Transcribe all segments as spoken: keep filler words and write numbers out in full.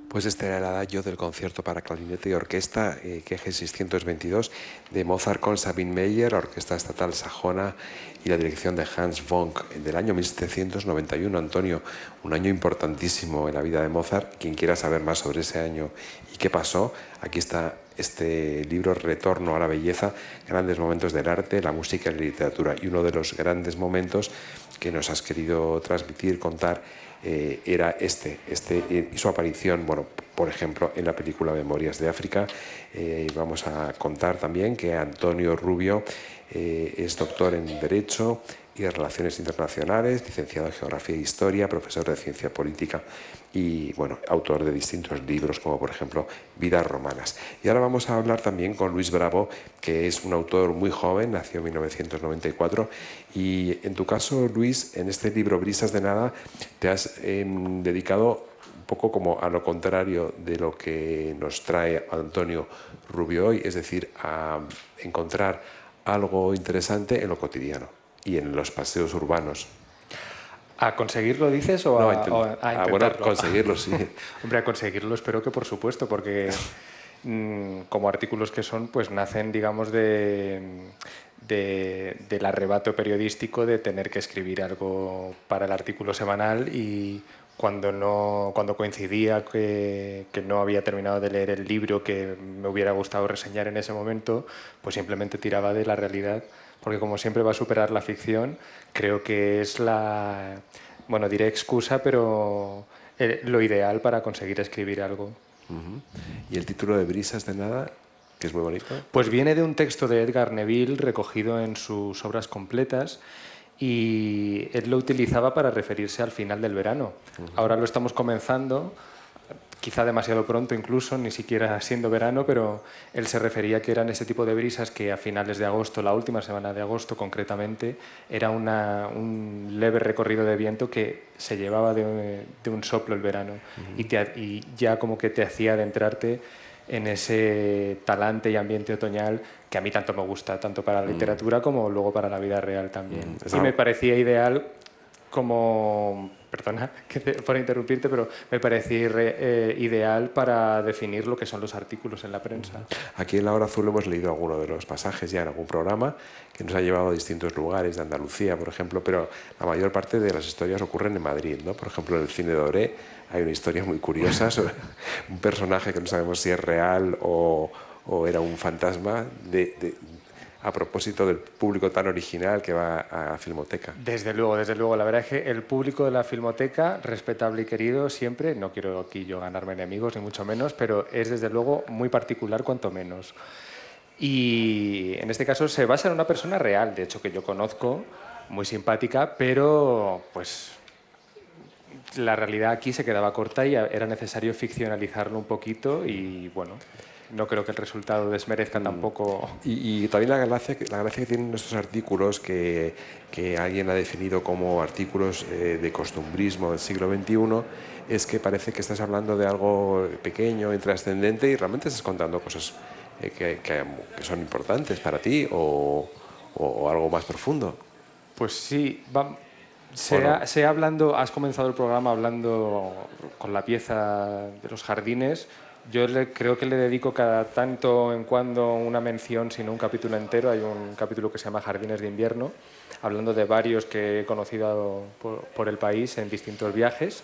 Pues este era el adagio del concierto para clarinete y orquesta, eh, G G seiscientos veintidós, de Mozart con Sabine Meyer, Orquesta Estatal Sajona y la dirección de Hans Vonk, del año mil setecientos noventa y uno. Antonio, un año importantísimo en la vida de Mozart. Quien quiera saber más sobre ese año y qué pasó, aquí está este libro, Retorno a la belleza, grandes momentos del arte, la música y la literatura. Y uno de los grandes momentos que nos has querido transmitir, contar, eh, era este, este eh, y su aparición, bueno, por ejemplo, en la película Memorias de África. Eh, vamos a contar también que Antonio Rubio eh, es doctor en Derecho y Relaciones Internacionales, licenciado en Geografía e Historia, profesor de Ciencia Política y, bueno, autor de distintos libros, como por ejemplo Vidas Romanas. Y ahora vamos a hablar también con Luis Bravo, que es un autor muy joven, nació en mil novecientos noventa y cuatro, y en tu caso, Luis, en este libro Brisas de Nada, te has eh, dedicado un poco como a lo contrario de lo que nos trae Antonio Rubio hoy, es decir, a encontrar algo interesante en lo cotidiano y en los paseos urbanos. ¿A conseguirlo dices o No, a, a, intent o a a intentarlo? bueno, conseguirlo, sí. Hombre, a conseguirlo espero que por supuesto, porque mmm, como artículos que son, pues nacen, digamos, de, de, del arrebato periodístico de tener que escribir algo para el artículo semanal, y cuando, no, cuando coincidía que, que no había terminado de leer el libro que me hubiera gustado reseñar en ese momento, pues simplemente tiraba de la realidad, porque como siempre va a superar la ficción, creo que es la, bueno, diré excusa, pero eh, lo ideal para conseguir escribir algo. Uh-huh. ¿Y el título de Brisas de Nada, que es muy bonito? Pues viene de un texto de Edgar Neville recogido en sus obras completas, y él lo utilizaba para referirse al final del verano. Uh-huh. Ahora lo estamos comenzando, quizá demasiado pronto incluso, ni siquiera siendo verano, pero él se refería que eran ese tipo de brisas que a finales de agosto, la última semana de agosto concretamente, era una, un leve recorrido de viento que se llevaba de, de un soplo el verano. Uh-huh. y, te, y ya como que te hacía adentrarte en ese talante y ambiente otoñal que a mí tanto me gusta, tanto para la literatura como luego para la vida real también. Mm. Y me parecía ideal como, perdona que te, por interrumpirte, pero me parecía eh, ideal para definir lo que son los artículos en la prensa. Aquí en La Hora Azul hemos leído algunos de los pasajes ya en algún programa que nos ha llevado a distintos lugares de Andalucía, por ejemplo, pero la mayor parte de las historias ocurren en Madrid, ¿no? Por ejemplo, en el cine de Oré hay una historia muy curiosa sobre un personaje que no sabemos si es real o, o era un fantasma de, de, a propósito del público tan original que va a la Filmoteca. Desde luego, desde luego. La verdad es que el público de la Filmoteca, respetable y querido siempre, no quiero aquí yo ganarme enemigos ni mucho menos, pero es desde luego muy particular cuanto menos. Y en este caso se basa en una persona real, de hecho, que yo conozco, muy simpática, pero pues la realidad aquí se quedaba corta y era necesario ficcionalizarlo un poquito, y bueno, no creo que el resultado desmerezca mm. tampoco. Y, y también la gracia, la gracia que tienen estos artículos que, que alguien ha definido como artículos eh, de costumbrismo del siglo veintiuno es que parece que estás hablando de algo pequeño, intrascendente, y realmente estás contando cosas eh, que, que, que son importantes para ti o, o, o algo más profundo. Pues sí, va, sea, no? sea hablando, has comenzado el programa hablando con la pieza de los jardines. Yo le, creo que le dedico cada tanto en cuando una mención, sino un capítulo entero. Hay un capítulo que se llama Jardines de Invierno, hablando de varios que he conocido por, por el país en distintos viajes.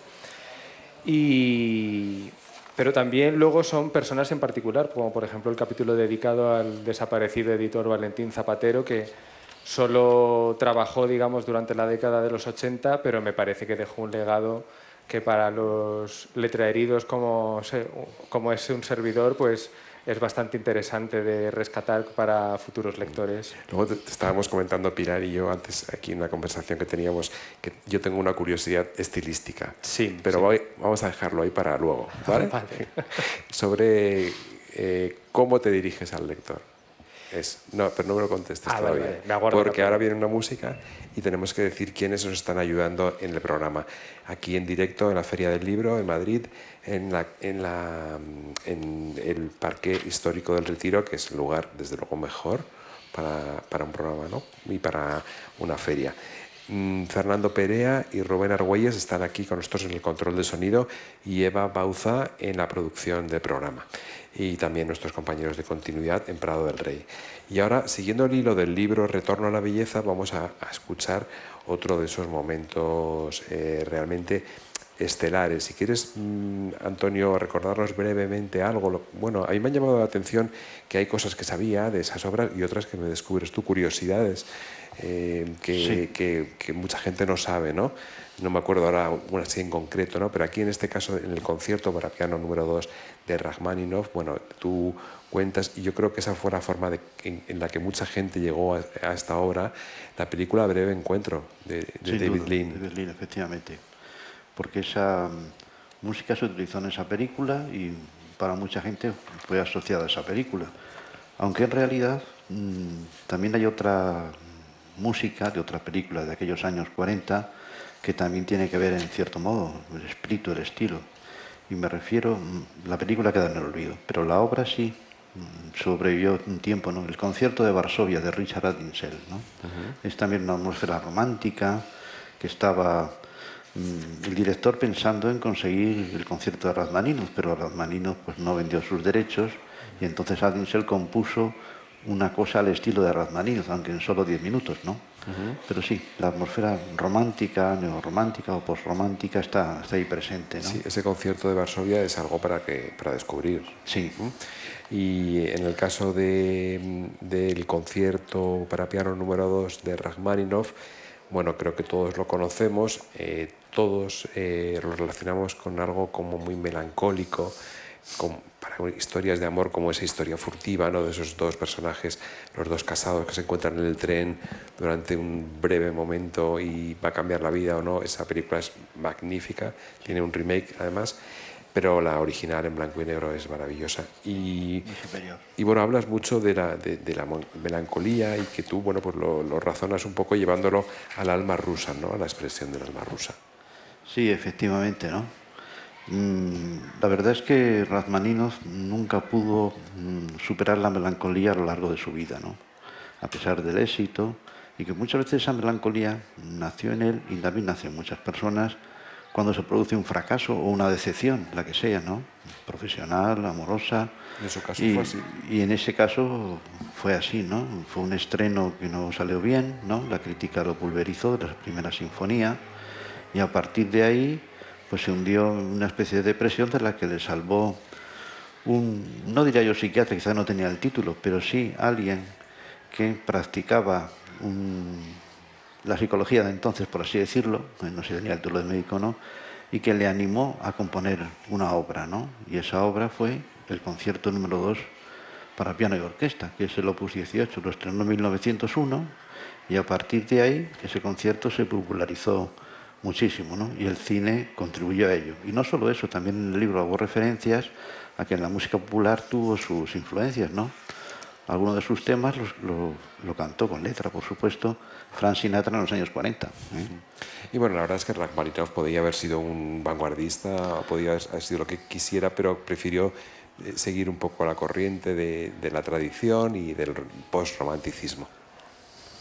Y, pero también luego son personas en particular, como por ejemplo el capítulo dedicado al desaparecido editor Valentín Zapatero, que solo trabajó, digamos, durante la década de los ochenta, pero me parece que dejó un legado que para los letraheridos como, como es un servidor, pues es bastante interesante de rescatar para futuros lectores. Luego te, te estábamos comentando, Pilar y yo, antes aquí en una conversación que teníamos, que yo tengo una curiosidad estilística. Sí. Pero sí. Voy, vamos a dejarlo ahí para luego, ¿vale? Vale. Sobre eh, cómo te diriges al lector. Es, no, pero no me lo contestes ah, todavía, vale, vale. Me porque ahora viene una música y tenemos que decir quiénes nos están ayudando en el programa. Aquí en directo, en la Feria del Libro, en Madrid, en, la, en, la, en el Parque Histórico del Retiro, que es el lugar, desde luego, mejor para, para un programa, ¿no? Y para una feria. Mm, Fernando Perea y Rubén Argüelles están aquí con nosotros en el control de sonido y Eva Bauza en la producción del programa. Y también nuestros compañeros de continuidad en Prado del Rey. Y ahora, siguiendo el hilo del libro Retorno a la Belleza, vamos a, a escuchar otro de esos momentos eh, realmente estelares. Si quieres, mmm, Antonio, recordarnos brevemente algo. Lo, bueno, a mí me ha llamado la atención que hay cosas que sabía de esas obras y otras que me descubres tú, curiosidades eh, que, sí. que, que mucha gente no sabe, ¿no? No me acuerdo ahora una así en concreto, ¿no? Pero aquí en este caso, en el concierto para piano número dos de Rachmaninoff, bueno, tú cuentas, y yo creo que esa fue la forma de, en, en la que mucha gente llegó a, a esta obra, la película Breve Encuentro de, de David duda, Lean. David Lean, efectivamente. Porque esa música se utilizó en esa película y para mucha gente fue asociada a esa película. Aunque en realidad mmm, también hay otra música de otra película de aquellos años cuarenta que también tiene que ver en cierto modo el espíritu, el estilo. Y me refiero, la película queda en el olvido, pero la obra sí sobrevivió un tiempo, ¿no? El concierto de Varsovia de Richard Addinsell, ¿no? Uh-huh. Es también una atmósfera romántica que estaba mmm, el director pensando en conseguir el concierto de Rachmaninoff, pero Rachmaninoff pues no vendió sus derechos y entonces Addinsell compuso una cosa al estilo de Rachmaninoff, aunque en solo diez minutos, ¿no? Uh-huh. Pero sí, la atmósfera romántica, neorromántica o posromántica está, está ahí presente, ¿no? Sí, ese concierto de Varsovia es algo para, que, para descubrir. Sí. Uh-huh. Y en el caso de, del concierto para piano número dos de Rachmaninoff, bueno, creo que todos lo conocemos, eh, todos eh, lo relacionamos con algo como muy melancólico, con, para historias de amor como esa historia furtiva, ¿no? De esos dos personajes, los dos casados que se encuentran en el tren durante un breve momento y va a cambiar la vida o no. Esa película es magnífica, tiene un remake además, pero la original en blanco y negro es maravillosa. Y, y bueno, hablas mucho de la, de, de la melancolía y que tú, bueno, pues lo, lo razonas un poco llevándolo al alma rusa, ¿no? A la expresión del alma rusa. Sí, efectivamente, ¿no? La verdad es que Rachmaninoff nunca pudo superar la melancolía a lo largo de su vida, ¿no? A pesar del éxito, y que muchas veces esa melancolía nació en él y también nació en muchas personas cuando se produce un fracaso o una decepción, la que sea, ¿no? Profesional, amorosa. En su caso y, fue así. Y en ese caso fue así, ¿no? Fue un estreno que no salió bien, ¿no? La crítica lo pulverizó de la primera sinfonía y a partir de ahí pues se hundió en una especie de depresión de la que le salvó un, no diría yo psiquiatra, quizás no tenía el título, pero sí alguien que practicaba un, la psicología de entonces, por así decirlo, no sé si tenía el título de médico o no, y que le animó a componer una obra, ¿no? Y esa obra fue el concierto número dos para piano y orquesta, que es el Opus dieciocho, lo estrenó en mil novecientos uno y a partir de ahí ese concierto se popularizó muchísimo, ¿no? Y el cine contribuyó a ello. Y no solo eso, también en el libro hago referencias a que en la música popular tuvo sus influencias, ¿no? Algunos de sus temas los, lo, lo cantó con letra, por supuesto, Frank Sinatra en los años cuarenta. ¿eh? Y bueno, la verdad es que Rachmaninoff podía haber sido un vanguardista, podía haber sido lo que quisiera, pero prefirió seguir un poco la corriente de, de la tradición y del post-romanticismo.